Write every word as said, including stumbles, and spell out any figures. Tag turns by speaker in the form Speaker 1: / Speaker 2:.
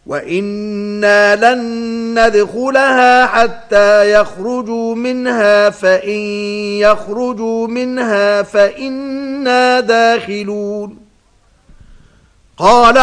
Speaker 1: وإنا لن ندخلها حتى يخرجوا منها فإن يخرجوا منها فإنا داخلون قال